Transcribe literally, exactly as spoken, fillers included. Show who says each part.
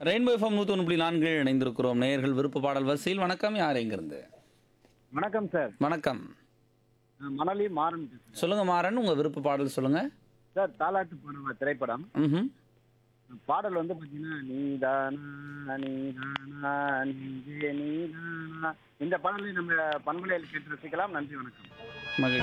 Speaker 1: Rainbow FM நூற்றி ஒன்று புள்ளி நான்கு இணைந்திருக்கிறோம். நேயர்கள் விருப்ப பாடல் வரிசையில். வணக்கம், யார் எங்கிருந்து?
Speaker 2: வணக்கம் சார்.
Speaker 1: வணக்கம்.
Speaker 2: நான் மணலி மாறன் பேசுறேன்.
Speaker 1: சொல்லுங்க மாறன், உங்க விருப்ப பாடல் சொல்லுங்க.
Speaker 2: சார் தாலாட்டு பாடுவ திரைப்படம்.
Speaker 1: ம்ஹும்.
Speaker 2: பாடல் வந்து பார்த்தீங்கன்னா, நீதானா நீதானா நீங்கே நீதானா, இந்த பாடலை நம்ம பண்பலையில் கேட்டு ரசிக்கலாம். நன்றி, வணக்கம்.
Speaker 1: மகிழ்ச்சி.